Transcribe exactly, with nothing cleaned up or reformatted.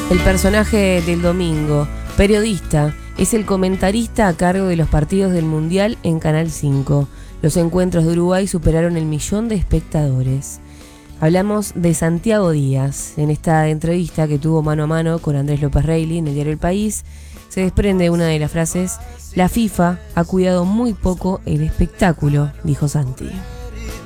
El personaje del domingo, periodista, es el comentarista a cargo de los partidos del Mundial en Canal cinco. Los encuentros de Uruguay superaron el millón de espectadores. Hablamos de Santiago Díaz. En esta entrevista que tuvo mano a mano con Andrés López Reilly en el diario El País, se desprende una de las frases: la FIFA ha cuidado muy poco el espectáculo, dijo Santi.